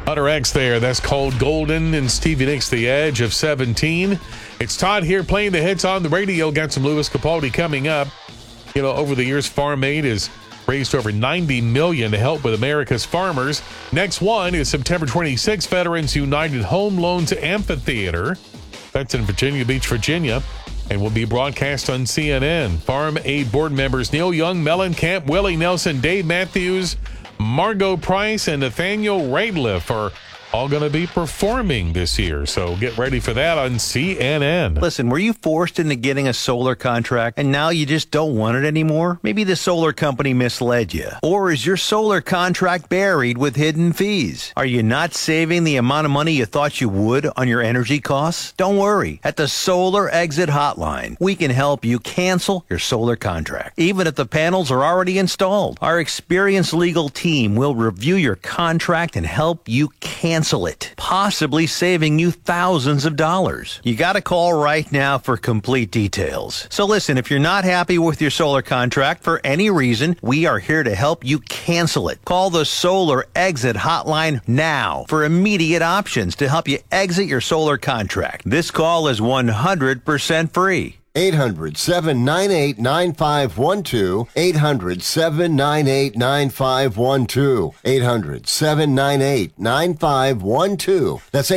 Hunter X there. That's called Golden, and Stevie Nicks the Edge of 17. It's Todd here playing the hits on the radio. Got some Louis Capaldi coming up. You know, over the years, Farm Aid has raised over $90 million to help with America's farmers. Next one is September 26th, Veterans United Home Loans Amphitheater. That's in Virginia Beach, Virginia, and will be broadcast on CNN. Farm Aid board members Neil Young, Mellencamp, Willie Nelson, Dave Matthews, Margot Price, and Nathaniel Rateliff are all going to be performing this year. So get ready for that on CNN. Listen, were you forced into getting a solar contract and now you just don't want it anymore? Maybe the solar company misled you. Or is your solar contract buried with hidden fees? Are you not saving the amount of money you thought you would on your energy costs? Don't worry. At the Solar Exit Hotline, we can help you cancel your solar contract, even if the panels are already installed. Our experienced legal team will review your contract and help you cancel it, possibly saving you thousands of dollars. You got to call right now for complete details. So listen, if you're not happy with your solar contract for any reason, we are here to help you cancel it. Call the Solar Exit Hotline now for immediate options to help you exit your solar contract. This call is 100% free. 800-798-9512. 800-798-9512. 800-798-9512. That's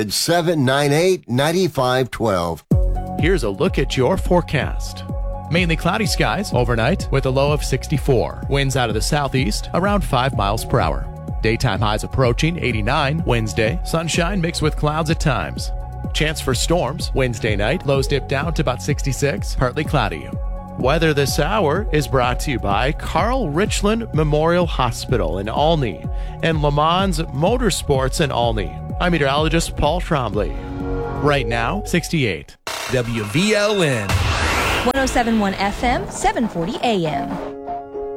800-798-9512. Here's a look at your forecast. Mainly cloudy skies overnight with a low of 64. Winds out of the southeast around 5 miles per hour. Daytime highs approaching 89 Wednesday. Sunshine mixed with clouds at times. Chance for storms Wednesday night. Lows dip down to about 66. Partly cloudy. Weather this hour is brought to you by Carl Richland Memorial Hospital in Olney and Le Mans Motorsports in Olney. I'm meteorologist Paul Trombley. Right now, 68. WVLN 107.1 FM, 740 AM.